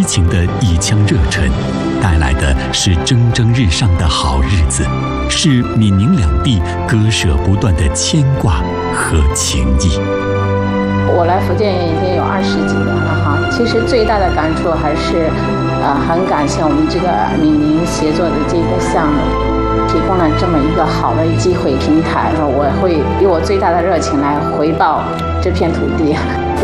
激情的一腔热忱，带来的是蒸蒸日上的好日子，是闽宁两地割舍不断的牵挂和情谊。 我来福建已经有20几年了哈，其实最大的感触还是，很感谢我们这个闽宁协作的这个项目，提供了这么一个好的机会平台，我会以我最大的热情来回报这片土地。